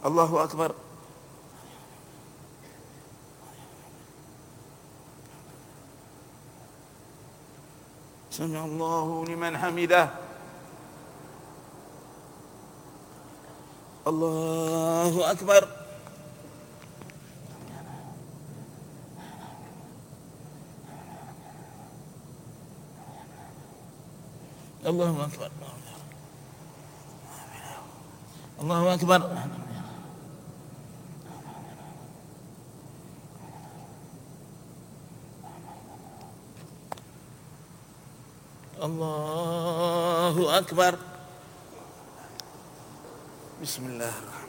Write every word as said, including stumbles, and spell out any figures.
Allahu Akbar. Sami Allahu liman hamidah. Allahu Akbar. Allahu Akbar. Allahu Akbar. Allahu Akbar. Bismillah.